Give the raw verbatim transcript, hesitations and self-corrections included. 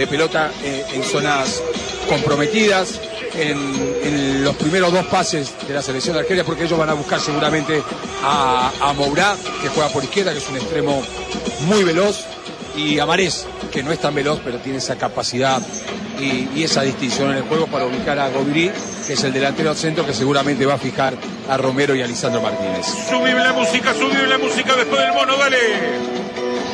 de pelota eh, en zonas comprometidas, en, en los primeros dos pases de la selección de Argelia, porque ellos van a buscar seguramente a, a Mourá, que juega por izquierda, que es un extremo muy veloz, y a Marés, que no es tan veloz, pero tiene esa capacidad y, y esa distinción en el juego para ubicar a Govirí, que es el delantero centro que seguramente va a fijar a Romero y a Lisandro Martínez. Subime la música, subime la música después del mono, dale.